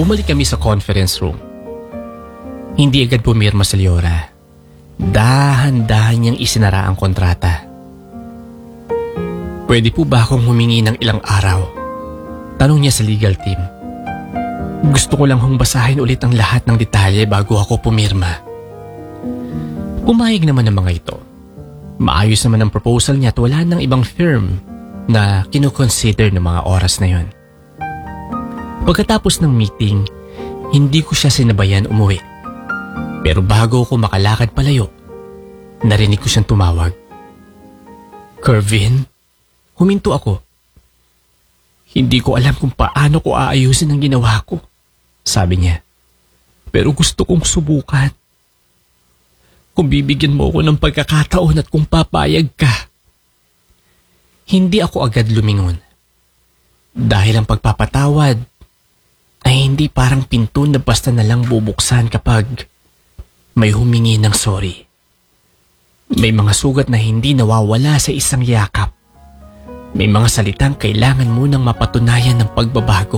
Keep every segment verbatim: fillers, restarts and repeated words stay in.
Bumalik kami sa conference room. Hindi agad pumirma si Leora. Dahan-dahan niyang isinara ang kontrata. Pwede po ba akong humingi ng ilang araw? Tanong niya sa legal team. Gusto ko lang hong basahin ulit ang lahat ng detalye bago ako pumirma. Pumayag naman ang mga ito. Maayos naman ang proposal niya at wala nang ibang firm na kinukonsider ng mga oras na yon. Pagkatapos ng meeting, hindi ko siya sinabayan umuwi. Pero bago ako makalakad palayo, narinig ko siyang tumawag. Kervin, huminto ako. Hindi ko alam kung paano ko aayusin ang ginawa ko, sabi niya. Pero gusto kong subukan. Kung bibigyan mo ako ng pagkakataon at kung papayag ka. Hindi ako agad lumingon. Dahil ang pagpapatawad ay hindi parang pinto na basta na lang bubuksan kapag may humingi ng sorry. May mga sugat na hindi nawawala sa isang yakap. May mga salitang kailangan mo nang mapatunayan ng pagbabago.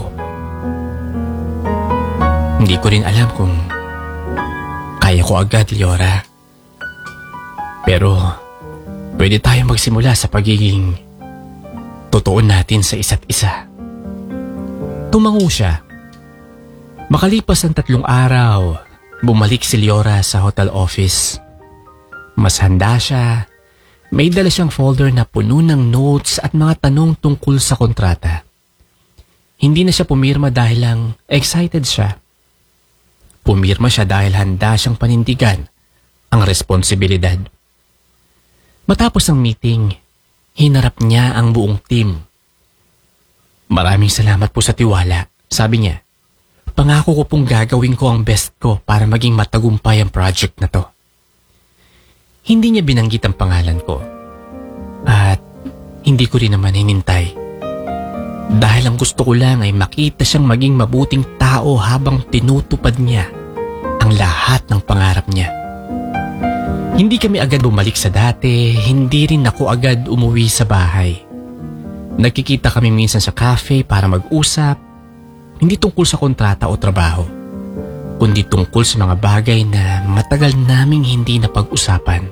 Hindi ko rin alam kung kaya ko agad, Leora. Pero pwede tayong magsimula sa pagiging totoo natin sa isa't isa. Tumango siya. Makalipas ang tatlong araw, bumalik si Leora sa hotel office. Mas handa siya. May dala siyang folder na puno ng notes at mga tanong tungkol sa kontrata. Hindi na siya pumirma dahil lang excited siya. Pumirma siya dahil handa siyang panindigan ang responsibilidad. Matapos ang meeting, hinarap niya ang buong team. Maraming salamat po sa tiwala, sabi niya. Pangako ko pong gagawin ko ang best ko para maging matagumpay ang project na to. Hindi niya binanggit ang pangalan ko. At hindi ko rin naman hinintay. Dahil ang gusto ko lang ay makita siyang maging mabuting tao habang tinutupad niya ang lahat ng pangarap niya. Hindi kami agad bumalik sa dati, hindi rin ako agad umuwi sa bahay. Nagkikita kami minsan sa cafe para mag-usap, hindi tungkol sa kontrata o trabaho, kundi tungkol sa mga bagay na matagal naming hindi napag-usapan.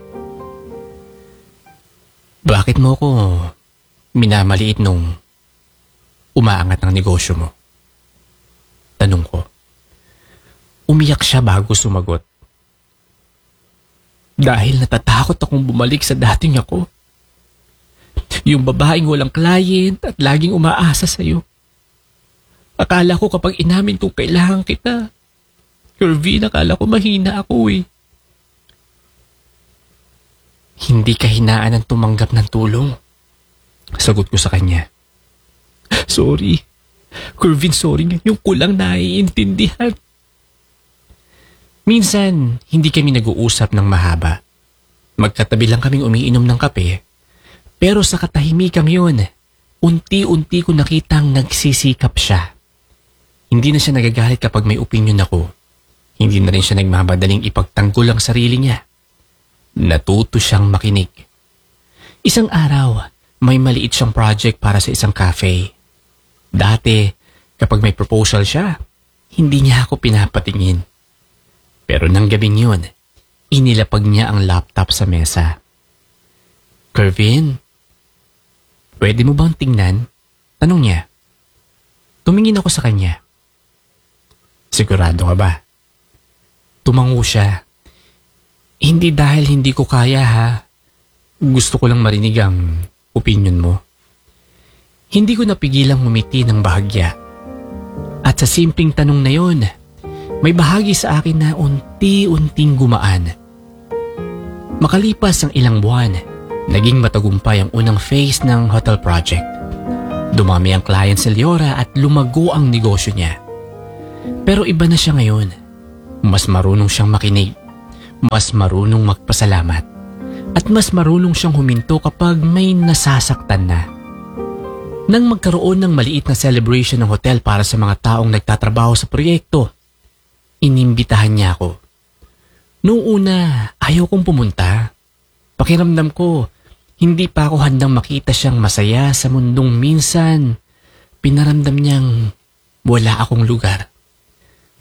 Bakit mo ko minamaliit nung umaangat ng negosyo mo? Tanong ko. Umiyak siya bago sumagot. Dahil natatakot akong bumalik sa dating ako. Yung babaeng walang client at laging umaasa sa'yo. Akala ko kapag inamin kong kailangan kita, Kervin, akala ko mahina ako eh. Hindi kahinaan ang tumanggap ng tulong. Sagot ko sa kanya. Sorry. Kervin, sorry. Yung kulang naiintindihan. Minsan, hindi kami nag-uusap ng mahaba. Magkatabi lang kaming umiinom ng kape. Pero sa katahimikang yun, unti-unti ko nakitang nagsisikap siya. Hindi na siya nagagalit kapag may opinion ako. Hindi na rin siya nagmamadaling ipagtanggol ang sarili niya. Natuto siyang makinig. Isang araw, may maliit siyang project para sa isang cafe. Dati, kapag may proposal siya, hindi niya ako pinapatingin. Pero nang gabing yun, inilapag niya ang laptop sa mesa. Kervin, pwede mo bang tingnan? Tanong niya. Tumingin ako sa kanya. Sigurado ka ba? Tumango siya. Hindi dahil hindi ko kaya ha. Gusto ko lang marinig ang opinion mo. Hindi ko napigilang ngumiti ng bahagya. At sa simpleng tanong na yun, may bahagi sa akin na unti-unting gumaan. Makalipas ang ilang buwan, naging matagumpay ang unang phase ng hotel project. Dumami ang client si Leora at lumago ang negosyo niya. Pero iba na siya ngayon. Mas marunong siyang makinig, mas marunong magpasalamat, at mas marunong siyang huminto kapag may nasasaktan na. Nang magkaroon ng maliit na celebration ng hotel para sa mga taong nagtatrabaho sa proyekto, inimbitahan niya ako. Noong una, ayaw kong pumunta. Pakiramdam ko, hindi pa ako handang makita siyang masaya sa mundong minsan. Pinaramdam niyang wala akong lugar.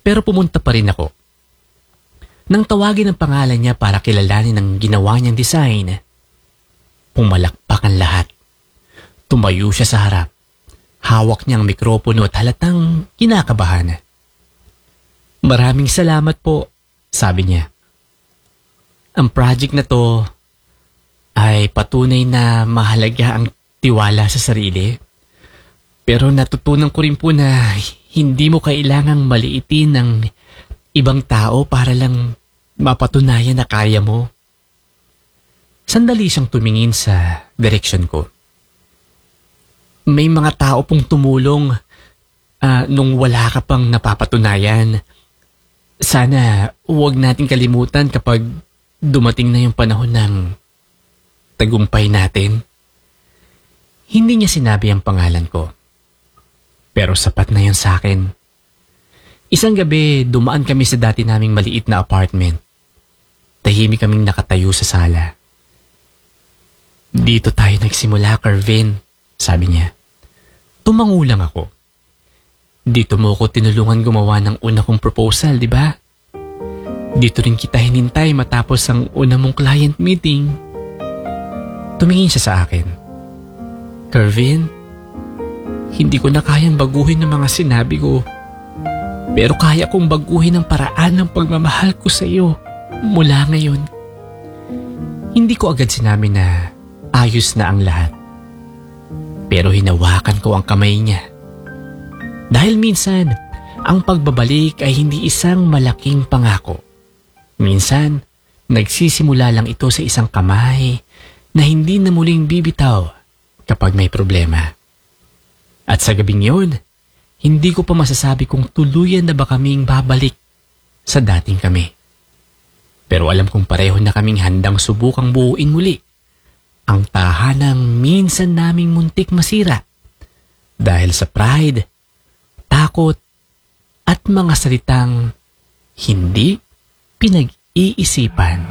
Pero pumunta pa rin ako. Nang tawagin ang pangalan niya para kilalanin ang ginawa niyang design, pumalakpak ang lahat. Tumayo siya sa harap. Hawak niya ang mikropono at halatang kinakabahan. Maraming salamat po, sabi niya. Ang project na to ay patunay na mahalaga ang tiwala sa sarili. Pero natutunan ko rin po na hindi mo kailangang maliitin ng ibang tao para lang mapatunayan na kaya mo. Sandali siyang tumingin sa direksyon ko. May mga tao pong tumulong uh, nung wala ka pang napapatunayan. Sana huwag nating kalimutan kapag dumating na yung panahon ng tagumpay natin. Hindi niya sinabi ang pangalan ko. Pero sapat na yun sa akin. Isang gabi, dumaan kami sa dati naming maliit na apartment. Tahimik kaming nakatayo sa sala. Dito tayo nagsimula, Kervin, sabi niya. Tumango lang ako. Dito mo ko tinulungan gumawa ng una kong proposal, di ba? Dito rin kita hinintay matapos ang una mong client meeting. Tumingin siya sa akin. Kervin, hindi ko na kayang baguhin ang mga sinabi ko. Pero kaya kong baguhin ang paraan ng pagmamahal ko sa iyo mula ngayon. Hindi ko agad sinabi na ayos na ang lahat. Pero hinawakan ko ang kamay niya. Dahil minsan, ang pagbabalik ay hindi isang malaking pangako. Minsan, nagsisimula lang ito sa isang kamay na hindi na muling bibitaw kapag may problema. At sa gabing yun, hindi ko pa masasabi kung tuluyan na ba kaming babalik sa dating kami. Pero alam kong pareho na kaming handang subukang buuin muli ang tahanang minsan naming muntik masira dahil sa pride, takot, at mga salitang hindi pinag-iisipan.